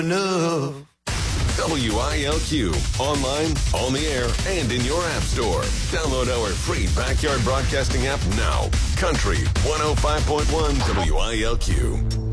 enough. WILQ, online, on the air, and in your app store. Download our free backyard broadcasting app now. Country 105.1 WILQ.